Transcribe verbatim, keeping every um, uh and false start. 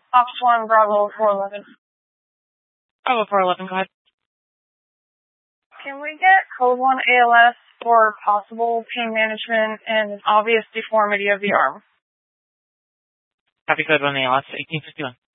Office one, Bravo four eleven. Bravo four eleven, go ahead. Can we get code one A L S for possible pain management and an obvious deformity of the arm? Copy code one A L S, eighteen fifty-one.